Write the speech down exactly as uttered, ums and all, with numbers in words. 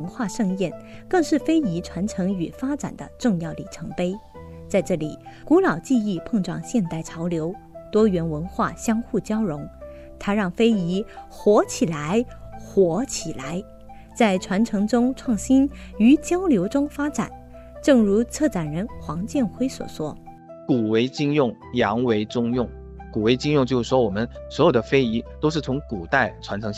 化盛宴，更是非遗传承与发展的重要里程碑。在这里，古老技艺碰撞现代潮流，多元文化相互交融，它让非遗活起来，活起来，在传承中创新，于交流中发展。正如策展人黄建辉所说， 古为今用，洋为中用。古为今用就是说，我们所有的非遗都是从古代传承下